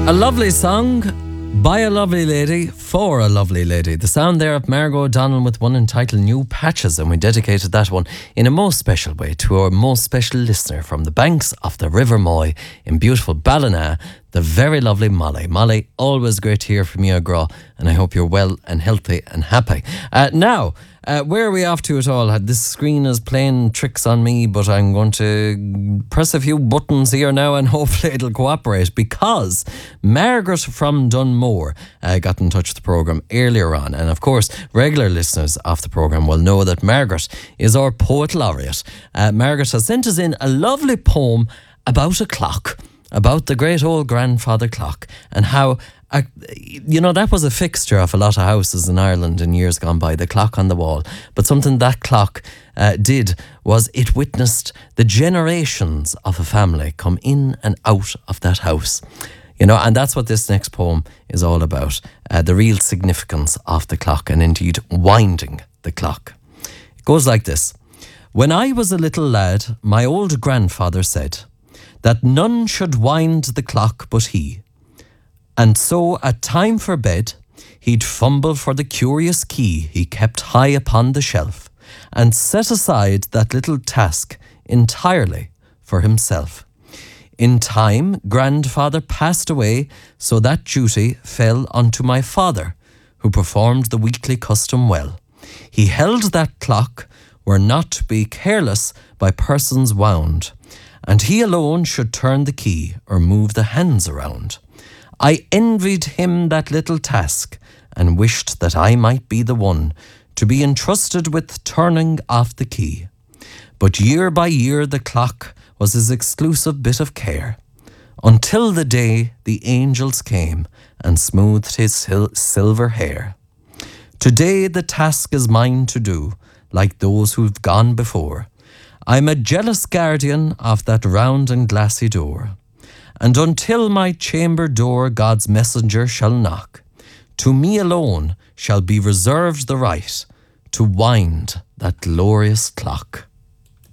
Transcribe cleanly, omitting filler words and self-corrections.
A lovely song by a lovely lady for a lovely lady. The sound there of Margot O'Donnell with one entitled New Patches, and we dedicated that one in a most special way to our most special listener from the banks of the River Moy in beautiful Ballina, the very lovely Molly. Molly, always great to hear from you, Gra, and I hope you're well and healthy and happy. Now, where are we off to at all? This screen is playing tricks on me, but I'm going to press a few buttons here now and hopefully it'll cooperate, because Margaret from Dunmore got in touch with the programme earlier on. And of course, regular listeners of the programme will know that Margaret is our poet laureate. Margaret has sent us in a lovely poem about a clock, about the great old grandfather clock, and how that was a fixture of a lot of houses in Ireland in years gone by, the clock on the wall. But something that clock did was it witnessed the generations of a family come in and out of that house. And that's what this next poem is all about, the real significance of the clock, and indeed winding the clock. It goes like this. When I was a little lad, my old grandfather said that none should wind the clock but he. And so, at time for bed, he'd fumble for the curious key he kept high upon the shelf, and set aside that little task entirely for himself. In time, grandfather passed away, so that duty fell unto my father, who performed the weekly custom well. He held that clock were not to be careless by persons wound, and he alone should turn the key or move the hands around. I envied him that little task, and wished that I might be the one to be entrusted with turning off the key. But year by year the clock was his exclusive bit of care, until the day the angels came and smoothed his silver hair. Today the task is mine to do, like those who've gone before. I'm a jealous guardian of that round and glassy door. And until my chamber door God's messenger shall knock, to me alone shall be reserved the right to wind that glorious clock.